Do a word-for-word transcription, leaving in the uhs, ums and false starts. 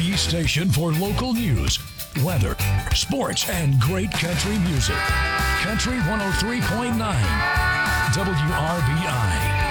the station for local news, weather, sports, and great country music. Country one oh three point nine W R B I.